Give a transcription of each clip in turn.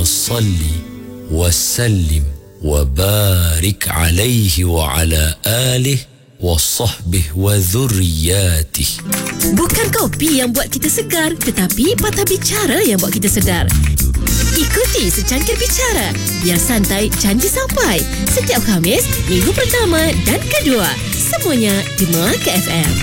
salli wa sallim wa barik alaihi wa ala alihi wa sahbihi wa dhurriyyatihi. Bukan kopi yang buat kita segar, tetapi patah bicara yang buat kita sedar. Ikuti Secangkir Bicara, biar santai janji sampai. Setiap Khamis, minggu pertama dan kedua. Semuanya di Melaka FM.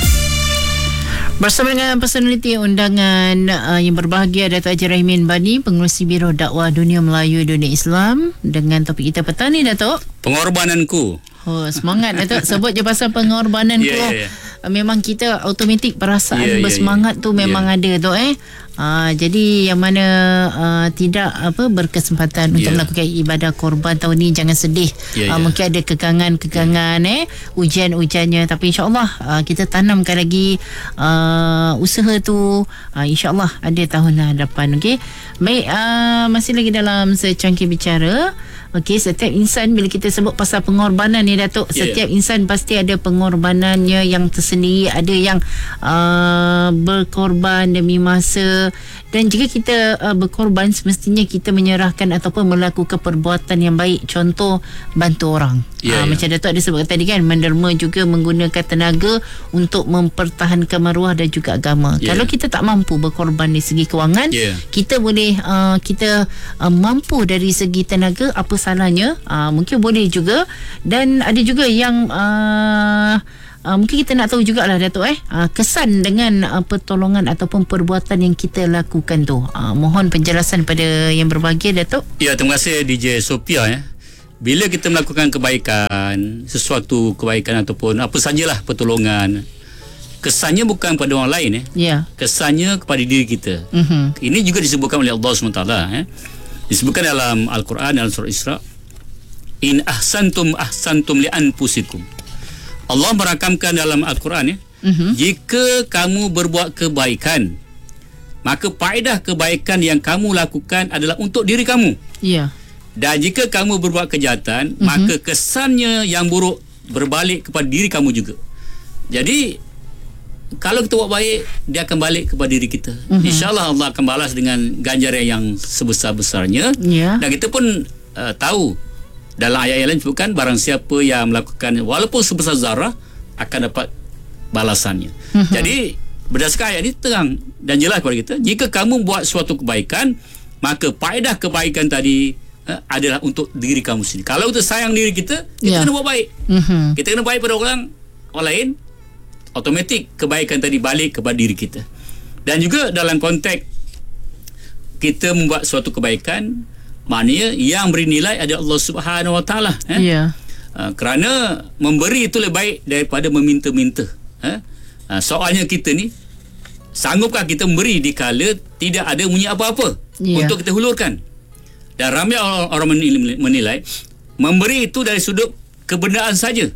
Bersama dengan personaliti undangan yang berbahagia, Datuk Haji Rahimin Bani, Pengerusi Biro Dakwah Dunia Melayu Dunia Islam, dengan topik kita petang ni, Datuk. Pengorbananku. Oh, semangat Datuk. Sebut je pasal pengorbananku. Memang kita automatik perasaan bersemangat tu memang ada tu jadi yang mana tidak berkesempatan untuk melakukan ibadah korban tahun ni, jangan sedih. Mungkin ada kekangan-kekangan ujian-ujiannya, tapi insya-Allah kita tanamkan lagi usaha tu, insya-Allah ada tahun hadapan. Okey. Baik, masih lagi dalam Secangkir Bicara. Okey, setiap insan, bila kita sebut pasal pengorbanan ni, Datuk, setiap insan pasti ada pengorbanannya yang tersendiri. Ada yang berkorban demi masa, dan jika kita berkorban, semestinya kita menyerahkan ataupun melakukan perbuatan yang baik. Contoh, bantu orang. Macam Datuk ada sebut tadi kan, menderma juga menggunakan tenaga untuk mempertahankan maruah dan juga agama. Kalau kita tak mampu berkorban dari segi kewangan, kita boleh kita mampu dari segi tenaga, apa salahnya? Mungkin boleh juga. Dan ada juga yang mungkin kita nak tahu jugalah, Datuk, kesan dengan pertolongan ataupun perbuatan yang kita lakukan tu. Mohon penjelasan pada yang berbahagia, Datuk. Ya, terima kasih DJ Sophia. Bila kita melakukan kebaikan, sesuatu kebaikan ataupun apa sajalah pertolongan, kesannya bukan pada orang lain, kesannya kepada diri kita. Ini juga disebutkan oleh Allah SWT. Disebutkan dalam Al-Quran, dalam surah Isra, in ahsantum ahsantum li anfusikum. Allah merakamkan dalam Al-Quran, jika kamu berbuat kebaikan, maka faedah kebaikan yang kamu lakukan adalah untuk diri kamu. Dan jika kamu berbuat kejahatan, maka kesannya yang buruk berbalik kepada diri kamu juga. Jadi kalau kita buat baik, dia akan balik kepada diri kita. InsyaAllah Allah akan balas dengan ganjaran yang sebesar-besarnya. Dan kita pun tahu dalam ayat-ayat lain sebutkan, barang siapa yang melakukan walaupun sebesar zarah akan dapat balasannya. Jadi berdasarkan ayat ini terang dan jelas kepada kita, jika kamu buat suatu kebaikan, maka faedah kebaikan tadi adalah untuk diri kamu sendiri. Kalau kita sayang diri kita, kita kena buat baik. Kita kena baik pada orang lain, automatik kebaikan tadi balik kepada diri kita. Dan juga dalam konteks kita membuat suatu kebaikan, maknanya yang beri nilai ada Allah Subhanahu Wa Taala. Kerana memberi itu lebih baik daripada meminta-minta. Soalnya kita ni, sanggupkah kita memberi dikala tidak ada bunyi apa-apa untuk kita hulurkan? Dan ramai orang menilai memberi itu dari sudut kebenaran saja.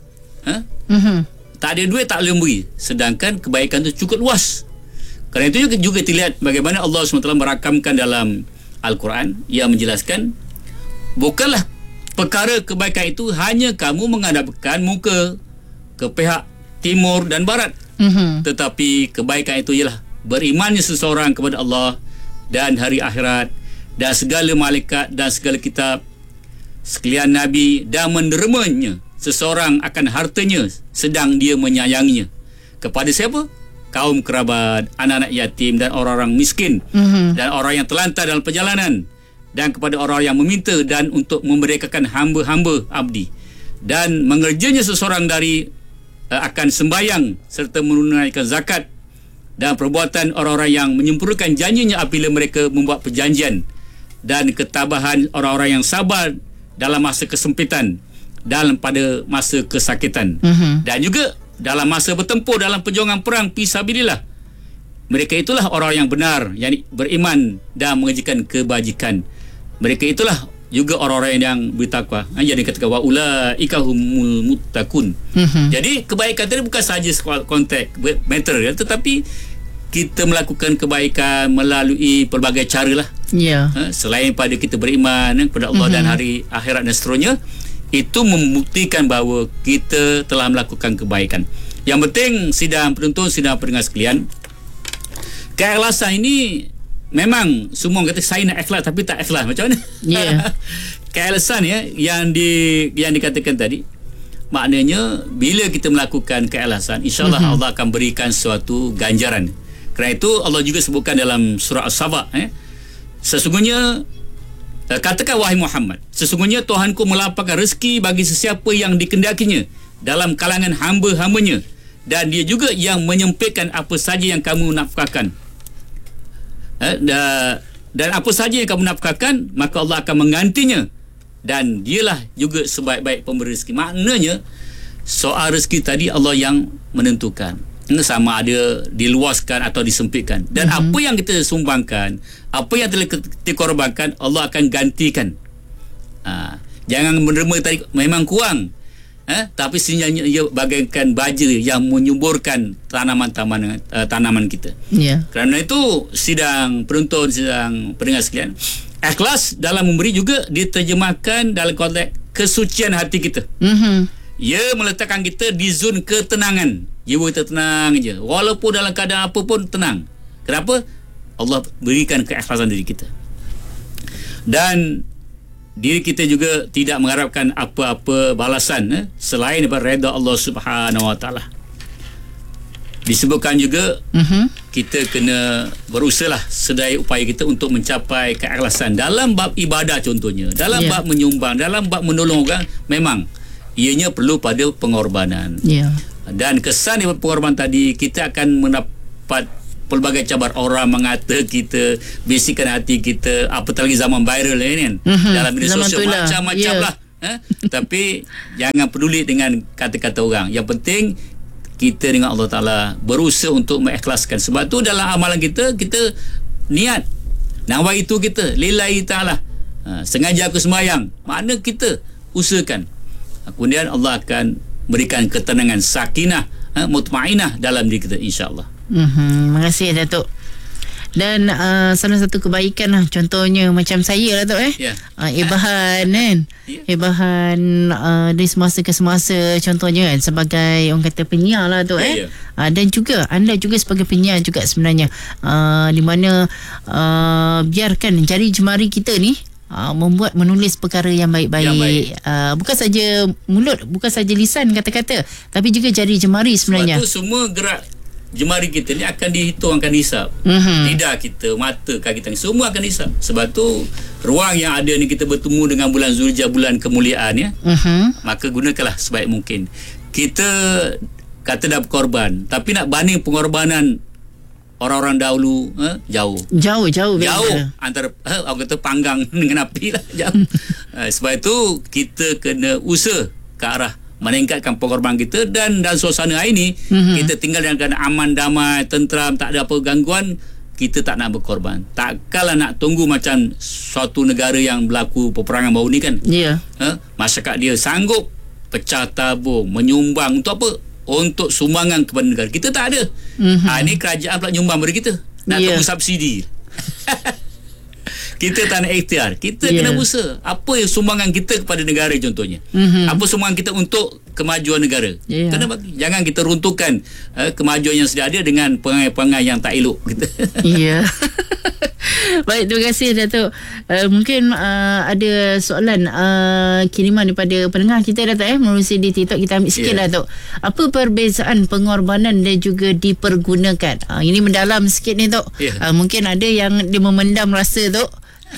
Tak ada duit tak boleh memberi, sedangkan kebaikan itu cukup luas. Kerana itu juga dilihat bagaimana Allah SWT merakamkan dalam Al-Quran yang menjelaskan, bukanlah perkara kebaikan itu hanya kamu menghadapkan muka ke pihak timur dan barat, tetapi kebaikan itu ialah berimannya seseorang kepada Allah dan hari akhirat dan segala malaikat dan segala kitab sekalian Nabi, dan mendermanya seseorang akan hartanya sedang dia menyayanginya. Kepada siapa? Kaum kerabat, anak-anak yatim dan orang-orang miskin, dan orang yang terlantar dalam perjalanan, dan kepada orang yang meminta, dan untuk memerdekakan hamba-hamba abdi, dan mengerjanya seseorang dari akan sembahyang serta menunaikan zakat, dan perbuatan orang-orang yang menyempurnakan janjinya apabila mereka membuat perjanjian, dan ketabahan orang-orang yang sabar dalam masa kesempitan dalam pada masa kesakitan, dan juga dalam masa bertempur dalam perjuangan perang fisabilillah. Mereka itulah orang yang benar, yakni beriman dan mengerjakan kebajikan. Mereka itulah juga orang-orang yang bertakwa. Jadi katakan wa ulaika humul muttaqun. Jadi kebaikan tadi bukan sahaja konteks material, tetapi kita melakukan kebaikan melalui pelbagai cara lah. Selain pada kita beriman kepada Allah dan hari akhirat dan seterusnya, itu membuktikan bahawa kita telah melakukan kebaikan. Yang penting sidang penonton, sidang pendengar sekalian, keikhlasan ini memang semua kata saya nak ikhlas tapi tak ikhlas, macam mana? Keikhlasan yang dikatakan tadi, maknanya bila kita melakukan keikhlasan, insya-Allah Allah akan berikan suatu ganjaran. Kerana itu Allah juga sebutkan dalam surah As-Saba, sesungguhnya katakan wahai Muhammad, sesungguhnya Tuhanku melapangkan rezeki bagi sesiapa yang dikehendakinya dalam kalangan hamba-hambanya, dan dia juga yang menyempitkan apa saja yang kamu nafkahkan. Dan apa saja yang kamu nafkahkan, maka Allah akan menggantinya, dan dialah juga sebaik-baik pemberi rezeki. Maknanya soal rezeki tadi Allah yang menentukan, sama ada diluaskan atau disempitkan. Dan apa yang kita sumbangkan, apa yang telah kita korbankan, Allah akan gantikan. Jangan menerima tadi memang kurang, tapi sebenarnya ia bagaikan baja yang menyuburkan tanaman kita. Kerana itu sidang penonton, sidang pendengar sekalian, ikhlas dalam memberi juga diterjemahkan dalam konteks kesucian hati kita. Ia meletakkan kita di zon ketenangan. Jiwa kita tenang je, walaupun dalam keadaan apa pun tenang. Kenapa? Allah berikan keikhlasan diri kita, dan diri kita juga tidak mengharapkan apa-apa balasan selain daripada redha Allah Subhanahu Wa Taala. Disebutkan juga kita kena berusahalah sedaya upaya kita untuk mencapai keikhlasan dalam bab ibadah, contohnya dalam bab menyumbang, dalam bab menolong orang. Memang ianya perlu pada pengorbanan. Dan kesan daripada pengorbanan tadi, kita akan mendapat pelbagai cabar orang mengata kita, bisikan hati kita, apatah lagi zaman viral kan, dalam media sosial macam-macam lah. Tapi jangan peduli dengan kata-kata orang. Yang penting kita dengan Allah Ta'ala berusaha untuk mengikhlaskan. Sebab tu dalam amalan kita niat nawa itu kita lillahi ta'ala, sengaja aku sembahyang, makna kita usahakan, kemudian Allah akan berikan ketenangan, sakinah, mutmainah dalam diri kita, insya-Allah. Terima kasih Datuk. Dan salah satu kebaikan lah, contohnya macam saya lah Datuk Ibahan kan, Ibahan dari semasa ke semasa, contohnya kan sebagai orang kata penyiar lah Datuk dan juga anda juga sebagai penyiar juga sebenarnya, di mana biarkan jari jemari kita ni menulis perkara yang baik-baik, bukan saja mulut, bukan saja lisan kata-kata, tapi juga jari jemari sebenarnya. Sebab tu semua gerak jemari kita ni akan dihitung, akan dihisap. Lidah kita, mata, kaki tangan, semua akan dihisap. Sebab tu ruang yang ada ni, kita bertemu dengan bulan Zulhijjah, bulan kemuliaan maka gunakanlah sebaik mungkin. Kita kata dah berkorban, tapi nak banding pengorbanan orang-orang dahulu, jauh antara orang kata panggang dengan api lah, jauh. Sebab itu kita kena usaha ke arah meningkatkan pengorbanan kita, dan dalam suasana hari ini kita tinggal dalam keadaan aman, damai, tenteram, tak ada apa gangguan, kita tak nak berkorban. Takkanlah nak tunggu macam suatu negara yang berlaku peperangan baru ni kan, masyarakat dia sanggup pecah tabung, menyumbang untuk apa? Untuk sumbangan kepada negara. Kita tak ada. Ini kerajaan pula nyumbang pada kita, nak tunggu subsidi. Kita tak nak ikhtiar, kita kena berusaha. Apa yang sumbangan kita kepada negara, contohnya apa sumbangan kita untuk kemajuan negara, kena bagi. Jangan kita runtuhkan kemajuan yang sedia ada dengan perangai-perangai yang tak elok kita. Baik, terima kasih Datuk. Mungkin ada soalan kiriman daripada pendengar kita Datuk melalui di TikTok. Kita ambil sikit lah Datuk. Apa perbezaan pengorbanan dan juga dipergunakan? Ini mendalam sikit ni Datuk. Mungkin ada yang dia memendam rasa Datuk.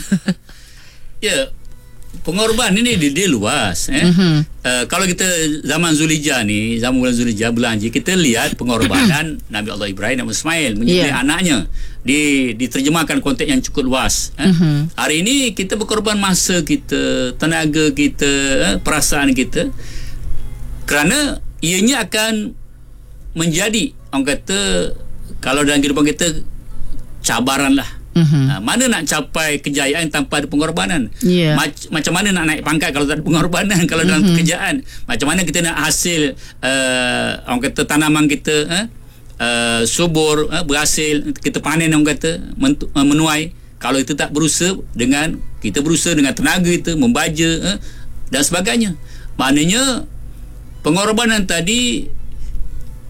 Pengorbanan ini dia luas. Kalau kita zaman Zulhijjah ni, zaman bulan Zulhijjah, bulan Haji, kita lihat pengorbanan Nabi Allah Ibrahim dan Ismail menyembelih anaknya. Diterjemahkan konteks yang cukup luas. Hari ini kita berkorban masa kita, tenaga kita, perasaan kita, kerana ianya akan menjadi, orang kata, kalau dalam kehidupan kita, cabaran lah. Mana nak capai kejayaan tanpa ada pengorbanan? Macam mana nak naik pangkat kalau tak ada pengorbanan? Kalau dalam pekerjaan, macam mana kita nak hasil orang kata tanaman kita subur, berhasil, kita panen, orang kata menuai, kalau kita tak berusaha dengan tenaga kita, membaja dan sebagainya. Maknanya pengorbanan tadi,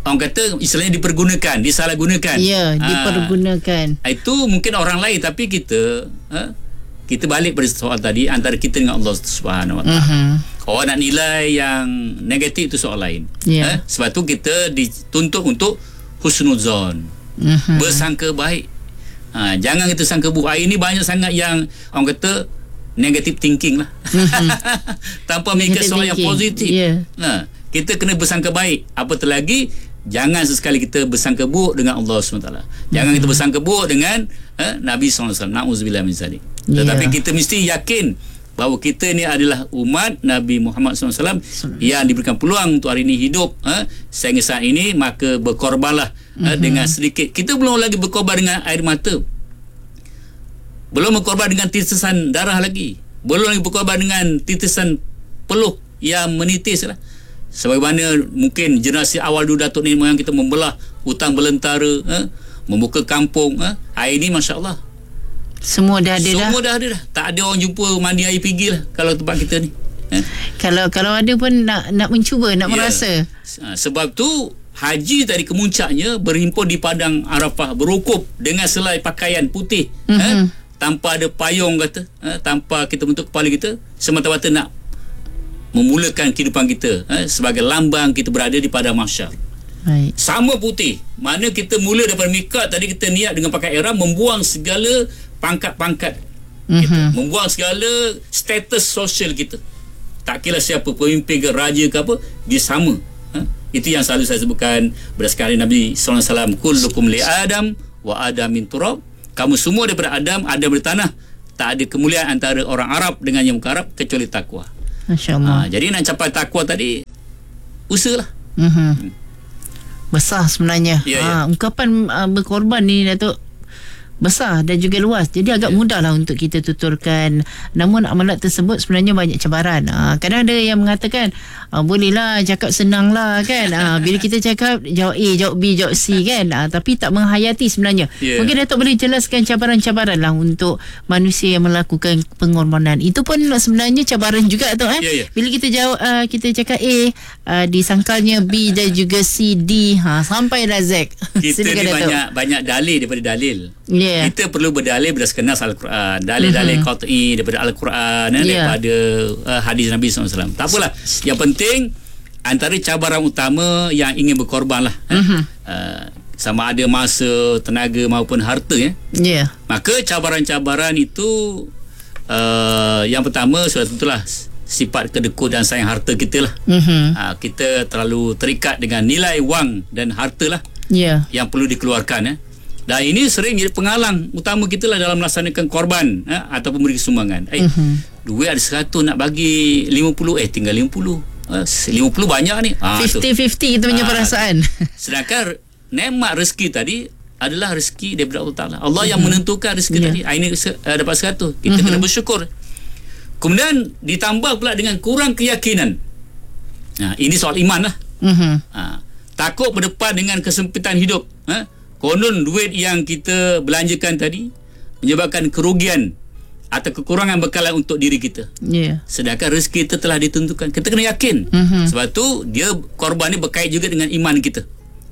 orang kata istilahnya dipergunakan, disalahgunakan. Ya, dipergunakan. Itu mungkin orang lain, tapi kita kita balik pada soal tadi, antara kita dengan Allah Subhanahu Wa Taala. Orang nak nilai yang negatif itu soal lain. Sebab tu kita dituntut untuk husnuzon, bersangka baik. Jangan kita sangka buruk. Hari ni banyak sangat yang orang kata negative thinking lah. Tanpa mikir soal yang positif. Kita kena bersangka baik. Apatah lagi, jangan sesekali kita bersangka buruk dengan Allah SWT. Jangan kita bersangka buruk dengan Nabi SAW. Na'udzubillah min zalik. Tetapi kita mesti yakin bahawa kita ni adalah umat Nabi Muhammad SAW yang diberikan peluang untuk hari ini hidup sehingga saat ini, maka berkorbanlah dengan sedikit. Kita belum lagi berkorban dengan air mata, belum berkorban dengan titisan darah lagi, belum lagi berkorban dengan titisan peluh yang menitis lah. Sebagaimana mungkin generasi awal dulu Datuk nenek moyang kita membelah hutang belantara, membuka kampung. Hari ini Masya Allah semua dah ada. Semua dah ada dah. Tak ada orang jumpa mandi air pergi lah kalau tempat kita ni. Kalau ada pun nak mencuba, nak merasa. Sebab tu haji tadi kemuncaknya berhimpun di padang Arafah, berukuf dengan selai pakaian putih, tanpa ada payung kata, tanpa kita bentuk kepala kita, semata-mata nak memulakan kehidupan kita sebagai lambang kita berada di padang mahsyar. Sama putih. Mana kita mula daripada mikat tadi, kita niat dengan pakai ihram, membuang segala pangkat-pangkat kita, membuang segala status sosial kita. Tak kira siapa, pemimpin ke, raja ke apa, dia sama. Itu yang selalu saya sebutkan berdasarkan Nabi SAW, kullukum li Adam wa Adam min turab. Kamu semua daripada Adam, Adam dari tanah. Tak ada kemuliaan antara orang Arab dengan yang bukan Arab kecuali takwa. Masya-Allah. Jadi nak capai takwa tadi, usahalah. Besar sebenarnya. Ungkapan berkorban ni Datuk besar dan juga luas, jadi agak mudahlah untuk kita tuturkan. Namun amalat tersebut sebenarnya banyak cabaran. Kadang ada yang mengatakan bolehlah cakap senang lah kan. Bila kita cakap jawab A, jawab B, jawab C kan, tapi tak menghayati sebenarnya. Mungkin Datuk boleh jelaskan cabaran-cabaran lah untuk manusia yang melakukan pengorbanan. Itu pun sebenarnya cabaran juga tu Bila kita jawab, kita cakap A, disangkalnya B dan juga C, D, sampai dah Z. Kita ni banyak dalil daripada dalil. Kita perlu berdalil berdasarkan nas Al-Quran, dalil-dalil qat'i daripada Al-Quran, daripada hadis Nabi SAW. Tak apalah, yang penting antara cabaran utama yang ingin berkorban lah, sama ada masa, tenaga maupun harta maka cabaran-cabaran itu yang pertama sudah tentulah sifat kedekut dan sayang harta kita lah. Kita terlalu terikat dengan nilai wang dan harta lah yang perlu dikeluarkan. Dan ini sering jadi penghalang utama kita lah dalam melaksanakan korban ataupun memberi sumbangan. Duit ada 100 nak bagi 50, tinggal 50. 50 banyak ni. 50-50 kita punya perasaan. Sedangkan nikmat rezeki tadi adalah rezeki daripada Allah Ta'ala. Allah yang menentukan rezeki tadi. Ini dapat 100. Kita kena bersyukur. Kemudian ditambah pula dengan kurang keyakinan. Ini soal iman lah. Takut berdepan dengan kesempitan hidup. Konon duit yang kita belanjakan tadi menyebabkan kerugian atau kekurangan bekalan untuk diri kita. Sedangkan rezeki kita telah ditentukan. Kita kena yakin. Sebab tu dia korban ni berkait juga dengan iman kita.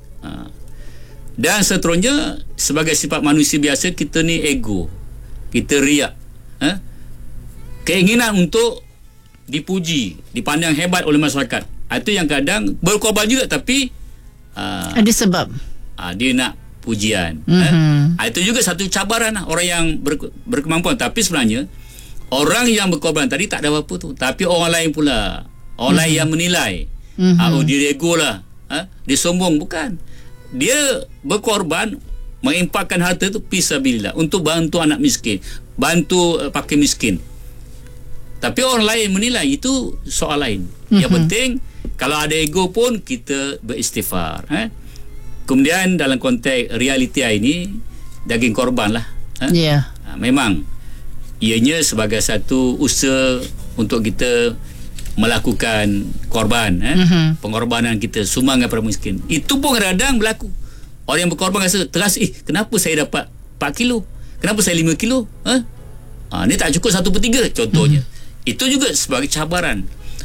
Dan seterusnya, sebagai sifat manusia biasa, kita ni ego, kita riak, keinginan untuk dipuji, dipandang hebat oleh masyarakat. Itu yang kadang berkorban juga, tapi ada sebab dia nak pujian. Itu juga satu cabaran lah orang yang berkemampuan. Tapi sebenarnya orang yang berkorban tadi tak ada apa-apa tu, tapi orang lain pula, orang lain yang menilai, dia ego lah, dia sombong. Bukan, dia berkorban, mengimpakkan harta tu fisabilillah, untuk bantu anak miskin, bantu fakir miskin. Tapi orang lain menilai, itu soal lain. Yang penting kalau ada ego pun kita beristighfar. Kemudian dalam konteks realiti ini, daging korban lah. Memang ianya sebagai satu usaha untuk kita melakukan korban, pengorbanan kita, sumbangan kepada miskin. Itu pun kadang-kadang berlaku. Orang yang berkorban terasa, kenapa saya dapat 4 kilo? Kenapa saya 5 kilo? Ni tak cukup 1/3 contohnya. Itu juga sebagai cabaran.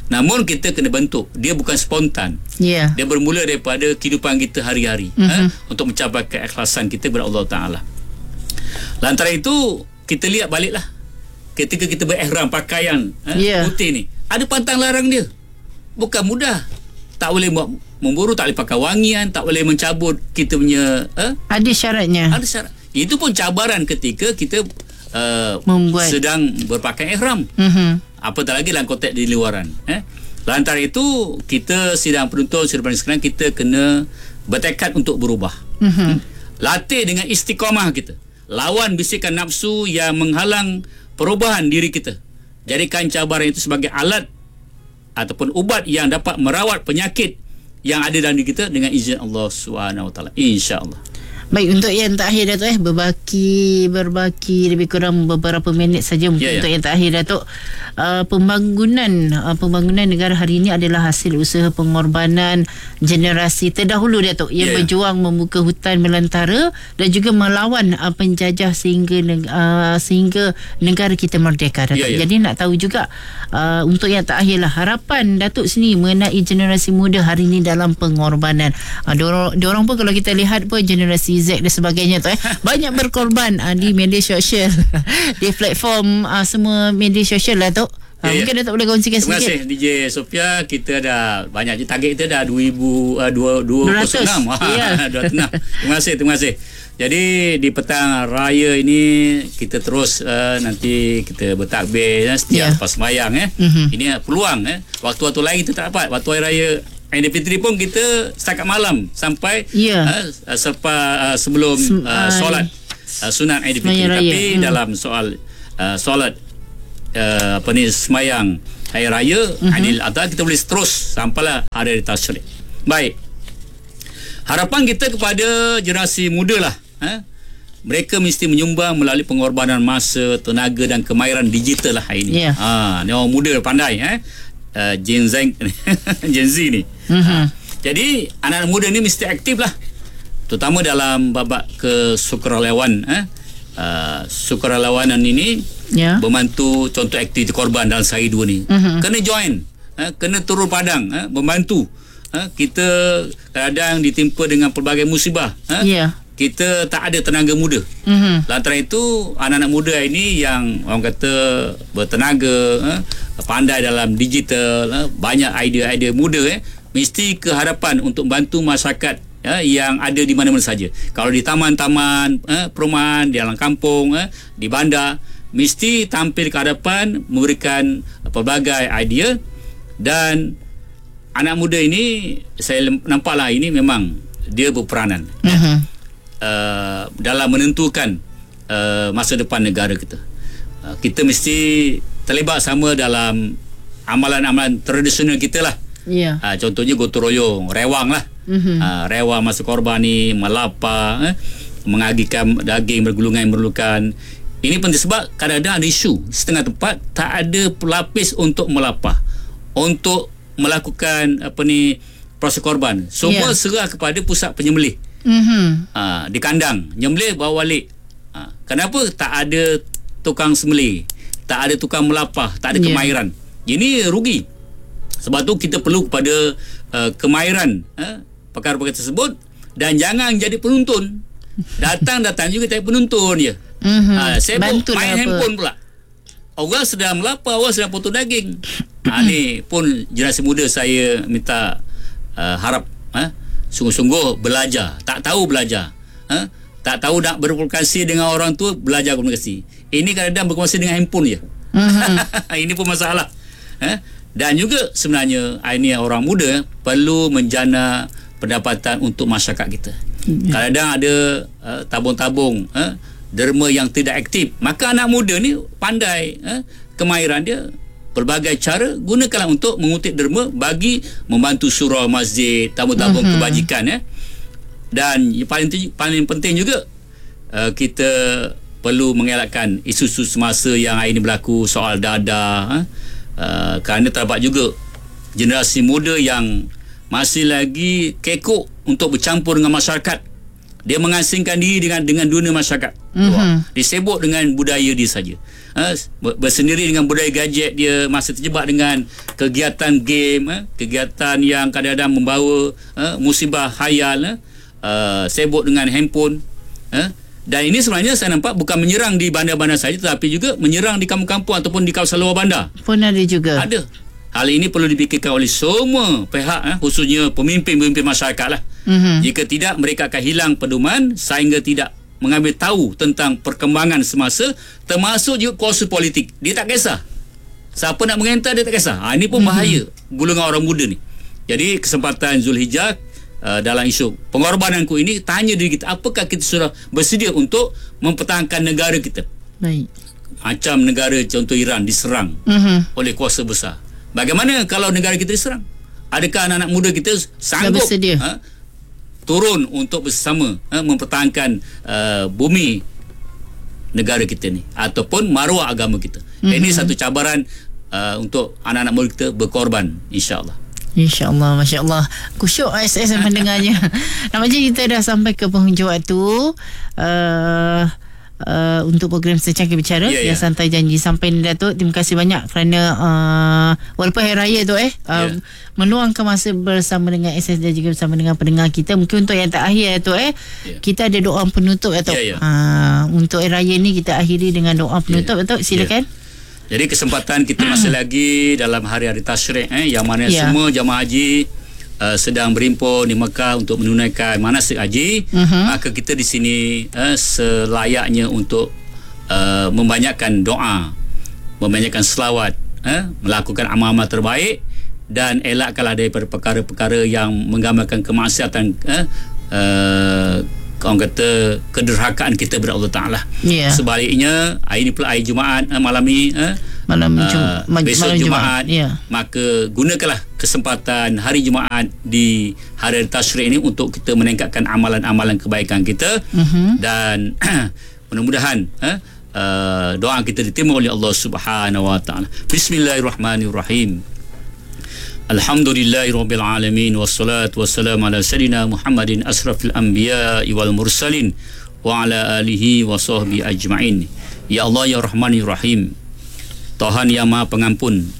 Namun kita kena bentuk. Dia bukan spontan. Dia bermula daripada kehidupan kita hari-hari, untuk mencapai keikhlasan kita kepada Allah Ta'ala. Lantaran itu, kita lihat baliklah ketika kita berihram pakaian putih ni, ada pantang larang dia. Bukan mudah. Tak boleh buat memburu, tak boleh pakai wangian, tak boleh mencabut kita punya ada syaratnya. Ada syarat. Itu pun cabaran ketika kita sedang berpakaian ihram. Apatah lagi dalam konteks di luaran. Lantaran itu, kita sidang penonton sedang sekarang, kita kena bertekad untuk berubah. Latih dengan istiqamah kita. Lawan bisikan nafsu yang menghalang perubahan diri kita. Jadikan cabaran itu sebagai alat ataupun ubat yang dapat merawat penyakit yang ada dalam diri kita dengan izin Allah SWT, insya-Allah. Baik, untuk yang terakhir Datuk, berbaki lebih kurang beberapa minit saja mungkin untuk yang terakhir Datuk. Pembangunan negara hari ini adalah hasil usaha pengorbanan generasi terdahulu Datuk, yang berjuang membuka hutan belantara dan juga melawan penjajah sehingga negara kita merdeka Datuk. Jadi nak tahu juga untuk yang terakhirlah, harapan Datuk sini mengenai generasi muda hari ini dalam pengorbanan. Diorang pun kalau kita lihat pun generasi Z dan sebagainya tu banyak berkorban di media sosial di platform semua media sosial lah tu. Mungkin Datuk boleh kongsikan sedikit. Terima kasih DJ Sophia. Kita dah banyak je, target kita dah 206. Terima kasih. Jadi di petang raya ini kita terus nanti kita bertakbir setiap lepas sembahyang Ini peluang waktu-waktu lain kita tak dapat. Waktu hari raya Aidilfitri pun kita setakat malam sampai sebelum solat sunat Aidilfitri. Tapi dalam soal solat semayang hari raya Aidil Adha, kita boleh terus sampailah hari Tasyrik. Baik, harapan kita kepada generasi muda lah, mereka mesti menyumbang melalui pengorbanan masa, tenaga dan kemahiran digital lah hari ini. Ni orang muda pandai, Gen Z ni. Jadi anak-anak muda ni mesti aktif lah, terutama dalam babak kesukarelawan. Sukarelawanan ini membantu contoh aktiviti korban dalam sehari dua ni. Kena join, kena turun padang, membantu. Kita kadang ditimpa dengan pelbagai musibah. Kita tak ada tenaga muda. Lantaran itu anak-anak muda ini yang orang kata bertenaga, pandai dalam digital, banyak idea-idea muda, mesti ke hadapan untuk bantu masyarakat yang ada di mana-mana saja. Kalau di taman-taman perumahan, di dalam kampung, di bandar, mesti tampil ke hadapan memberikan pelbagai idea. Dan anak muda ini saya nampaklah ini memang dia berperanan dalam menentukan masa depan negara kita. Kita mesti terlibat sama dalam amalan-amalan tradisional kita lah. Contohnya gotong royong, rewang lah. Rewang masa korban ni, melapa, mengagikan daging bergulungan yang memerlukan. Ini penting sebab kadang-kadang ada isu setengah tempat tak ada pelapis untuk melapa, untuk melakukan proses korban. Semua serah kepada pusat penyembelih. Di kandang nyembelih bawa balik. Kenapa tak ada tukang sembelih, tak ada tukang melapah, tak ada kemahiran? Ini rugi. Sebab tu kita perlu kepada kemahiran perkara-perkara tersebut. Dan jangan jadi penonton. Datang juga tapi penonton je. Saya main handphone pula. Orang sedang melapah, orang sedang potong daging. Ni pun generasi muda saya minta harap sungguh-sungguh belajar. Tak tahu belajar, tak tahu nak berkomunikasi dengan orang tu, belajar komunikasi. Ini kadang-kadang berkomunikasi dengan handphone je. Ini pun masalah. Dan juga sebenarnya ini orang muda perlu menjana pendapatan untuk masyarakat kita. Kadang-kadang ada tabung-tabung derma yang tidak aktif. Maka anak muda ni pandai, kemahiran dia pelbagai cara gunakanlah untuk mengutip derma bagi membantu surau masjid, tabung-tabung kebajikan. Dan yang paling penting juga kita perlu mengelakkan isu-isu semasa yang hari ini berlaku soal dadah. Kerana terdapat juga generasi muda yang masih lagi kekok untuk bercampur dengan masyarakat. Dia mengasingkan diri dengan dunia masyarakat. Dia sibuk dengan budaya dia saja. bersendiri dengan budaya gadget dia, masih terjebak dengan kegiatan game, kegiatan yang kadang-kadang membawa musibah khayal, sibuk dengan handphone. Dan ini sebenarnya saya nampak bukan menyerang di bandar-bandar saja, tetapi juga menyerang di kampung-kampung ataupun di kawasan luar bandar. Pun ada juga. Ada. Hal ini perlu dipikirkan oleh semua pihak, khususnya pemimpin-pemimpin masyarakat lah. Jika tidak, mereka akan hilang pedoman sehingga tidak mengambil tahu tentang perkembangan semasa, termasuk juga kuasa politik. Dia tak kisah. Siapa nak mengentar, dia tak kisah. Ini pun bahaya golongan orang muda ni. Jadi kesempatan Zulhijjah, dalam isu pengorbananku ini, tanya diri kita, apakah kita sudah bersedia untuk mempertahankan negara kita? Baik. Macam negara contoh Iran diserang oleh kuasa besar. Bagaimana kalau negara kita diserang? Adakah anak-anak muda kita sanggup turun untuk bersama mempertahankan bumi negara kita ni ataupun maruah agama kita? Ini satu cabaran untuk anak-anak muda kita berkorban, insya-Allah. InsyaAllah, Masya Allah. Kusyuk SS mendengarnya. Nampaknya kita dah sampai ke penghujung waktu untuk program Secangkir Bicara yang santai janji sampai ni, Datuk. Terima kasih banyak kerana walaupun Hari Raya tu meluangkan masa bersama dengan SS dan juga bersama dengan pendengar kita. Mungkin untuk yang terakhir tu kita ada doa penutup, Datuk. Untuk Hari Raya ni kita akhiri dengan doa penutup, Datuk. Silakan. Jadi kesempatan kita masih lagi dalam hari-hari tasyrik, yang mana semua jamaah haji sedang berhimpun di Mekah untuk menunaikan manasik haji. Maka kita di sini selayaknya untuk membanyakkan doa, membanyakkan selawat, melakukan amal-amal terbaik dan elakkanlah daripada perkara-perkara yang menggambarkan kemaksiatan, orang kata kederhakaan kita kepada Allah Ta'ala. Sebaliknya, hari ini pula hari Jumaat, malam ni besok Jumaat, maka gunakanlah kesempatan hari Jumaat di hari tasyrik ini untuk kita meningkatkan amalan-amalan kebaikan kita. Dan mudah-mudahan doa kita diterima oleh Allah Subhanahu Wa Ta'ala. Bismillahirrahmanirrahim. Alhamdulillahirabbil alamin, wassalatu wassalamu ala sayyidina Muhammadin asrafil anbiya'i wal mursalin wa ala alihi wa sahbihi ajma'in. Ya Allah ya Rahman ya Rahim, Tuhan yang Maha Pengampun,